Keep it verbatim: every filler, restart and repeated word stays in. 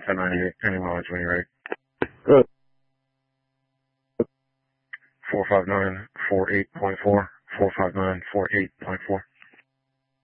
ten ninety-eight, any mileage when you're ready. Good. four five nine four eight point four, four five nine four eight point four.